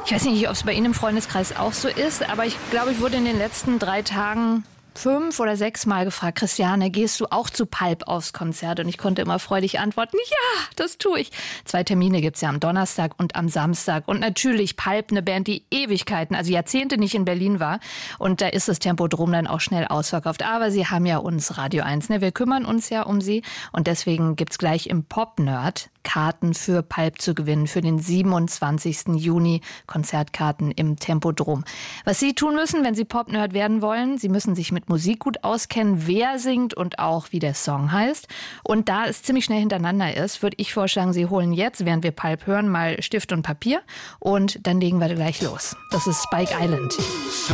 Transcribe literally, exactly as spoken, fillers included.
Ich weiß nicht, ob es bei Ihnen im Freundeskreis auch so ist, aber ich glaube, ich wurde in den letzten drei Tagen fünf oder sechs Mal gefragt, Christiane, gehst du auch zu Pulp aufs Konzert? Und ich konnte immer freudig antworten, ja, das tue ich. Zwei Termine gibt's ja am Donnerstag und am Samstag. Und natürlich Pulp, eine Band, die Ewigkeiten, also Jahrzehnte nicht in Berlin war. Und da ist das Tempodrom dann auch schnell ausverkauft. Aber sie haben ja uns Radio eins, ne? Wir kümmern uns ja um sie. Und deswegen gibt's gleich im Pop-Nerd Karten für Pulp zu gewinnen für den siebenundzwanzigsten Juni, Konzertkarten im Tempodrom. Was Sie tun müssen, wenn Sie Pop-Nerd werden wollen, Sie müssen sich mit Musik gut auskennen, wer singt und auch wie der Song heißt. Und da es ziemlich schnell hintereinander ist, würde ich vorschlagen, Sie holen jetzt, während wir Pulp hören, mal Stift und Papier und dann legen wir gleich los. Das ist Spike Island. So